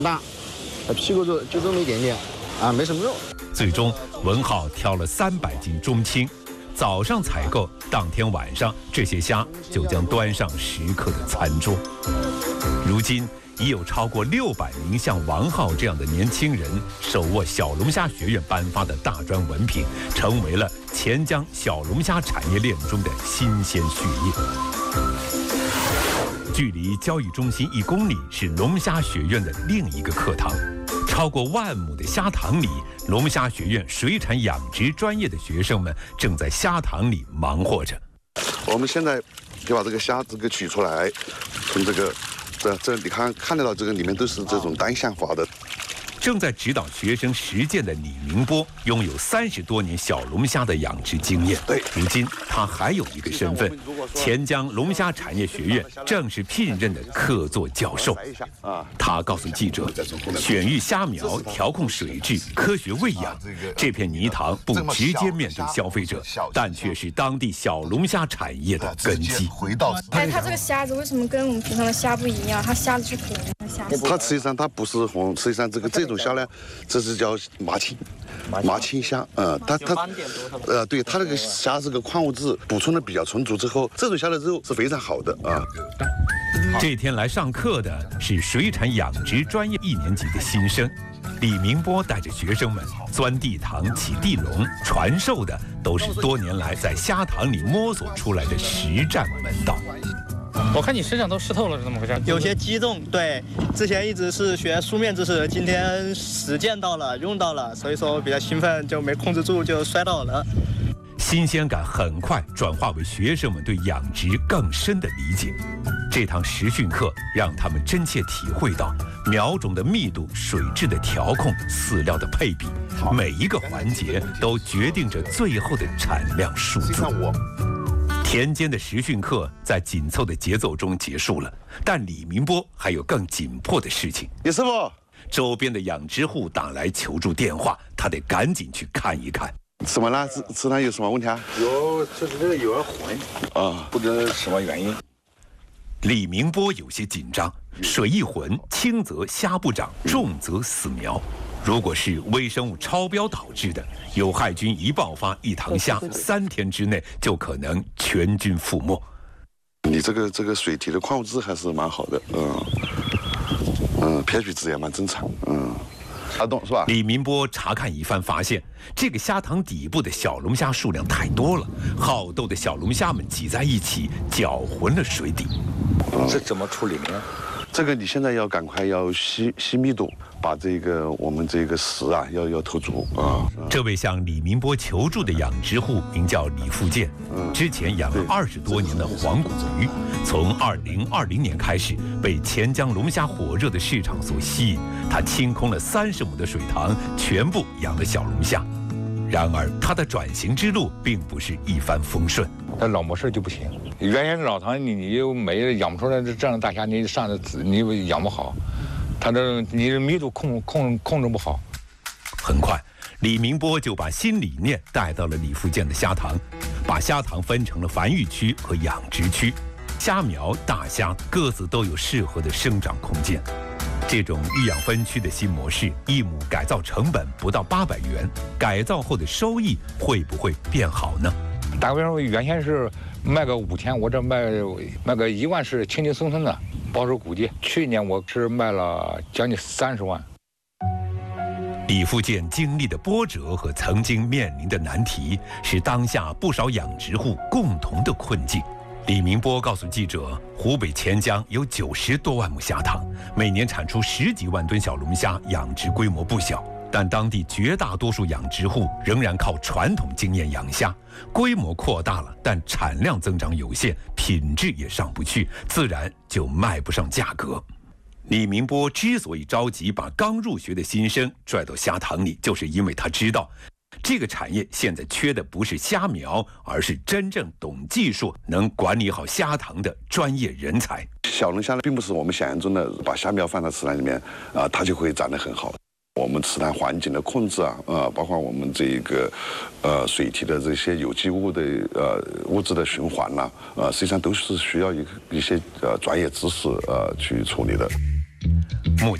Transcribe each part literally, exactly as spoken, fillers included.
大，屁股就就这么一点点，啊，没什么肉。 最终，文浩挑了三百斤中青，早上采购，当天晚上这些虾就将端上食客的餐桌。如今，已有超过六百名像王浩这样的年轻人手握小龙虾学院颁发的大专文凭，成为了钱江小龙虾产业链中的新鲜血液。距离交易中心一公里是龙虾学院的另一个课堂，超过万亩的虾塘里，龙虾学院水产养殖专业的学生们正在虾塘里忙活着。 我们现在就把这个虾这个取出来，从这个。这这你看看得到，这个里面都是这种单向法的。 正在指导学生实践的李明波，拥有三十多年小龙虾的养殖经验。 对， 如今他还有一个身份，钱江龙虾产业学院正式聘任的客座教授。他告诉记者，选育虾苗、调控水质、科学喂养，这片泥塘不直接面对消费者，但却是当地小龙虾产业的根基。 哎，它这个虾子为什么跟我们平常的虾不一样？它虾子是红的虾子。 它实际上它不是红，实际上这个这种虾呢，这是叫麻青，麻青虾。嗯，它它呃，对，它那个虾是个矿物质补充的比较充足之后，这种虾的肉是非常好的啊。 这天来上课的是水产养殖专业一年级的新生。李明波带着学生们钻地塘、起地笼，传授的都是多年来在虾塘里摸索出来的实战门道。 我看你身上都湿透了，是怎么回事？ 有些激动，对，之前一直是学书面知识，今天实践到了，用到了，所以说比较兴奋，就没控制住就摔倒了。 新鲜感很快转化为学生们对养殖更深的理解。这堂实训课让他们真切体会到苗种的密度、水质的调控、饲料的配比，每一个环节都决定着最后的产量数字。田间的实训课在紧凑的节奏中结束了，但李明波还有更紧迫的事情。 李师傅， 周边的养殖户打来求助电话，他得赶紧去看一看。 怎么了？吃吃汤有什么问题啊？ 有，就是这个有点浑啊，不知道什么原因。 李明波有些紧张，水一浑，轻则虾不长，重则死苗。如果是微生物超标导致的，有害菌一爆发，一塘虾三天之内就可能全军覆没。 你这个这个水体的矿物质还是蛮好的，嗯嗯 ，pH 值也蛮正常，嗯。查洞是吧？ 李明波查看一番，发现这个虾塘底部的小龙虾数量太多了，好斗的小龙虾们挤在一起，搅浑了水底。 嗯、这怎么处理呢？ 这个你现在要赶快要吸吸密度，把这个我们这个食啊要要投足啊。 这位向李明波求助的养殖户名叫李富建，之前养了二十多年的黄骨鱼，从二零二零年开始被钱江龙虾火热的市场所吸引，他清空了三十亩的水塘，全部养了小龙虾。然而，他的转型之路并不是一帆风顺。 他老模式就不行，原先老塘你你又没养不出来这样的大虾，你上的你养不好，他这你的密度控控控制不好。 很快，李明波就把新理念带到了李富建的虾塘，把虾塘分成了繁育区和养殖区，虾苗、大虾各自都有适合的生长空间。这种育养分区的新模式，一亩改造成本不到八百元，改造后的收益会不会变好呢？ 打个比方说，原先是卖个五千，我这卖卖个一万是轻轻松松的，保守估计。去年我是卖了将近三十万。 李富建经历的波折和曾经面临的难题，是当下不少养殖户共同的困境。李明波告诉记者，湖北钱江有九十多万亩虾塘，每年产出十几万吨小龙虾，养殖规模不小。但当地绝大多数养殖户仍然靠传统经验养虾，规模扩大了，但产量增长有限，品质也上不去，自然就卖不上价格。李明波之所以着急把刚入学的新生拽到虾塘里，就是因为他知道，这个产业现在缺的不是虾苗，而是真正懂技术、能管理好虾塘的专业人才。 小龙虾呢，并不是我们想象中的把虾苗放到池塘里面啊、呃，它就会长得很好。我们池塘环境的控制啊，呃，包括我们这个呃水体的这些有机物的呃物质的循环呐、啊，呃，实际上都是需要一一些呃专业知识呃去处理的。 目前，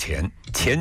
前